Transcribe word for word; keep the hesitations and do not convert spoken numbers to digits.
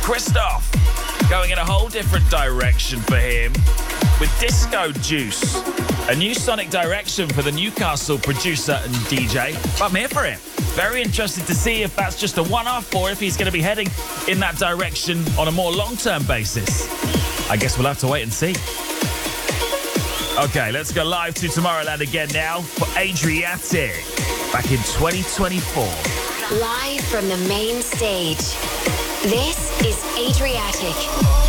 Christoph going in a whole different direction for him with Disco Juice, a new sonic direction for the Newcastle producer and D J. But I'm here for him. Very interested to see if that's just a one-off or if he's going to be heading in that direction on a more long-term basis. I guess we'll have to wait and see. Okay, let's go live to Tomorrowland again now for Adriatic back in twenty twenty-four. Live from the main stage, this is Adriatic.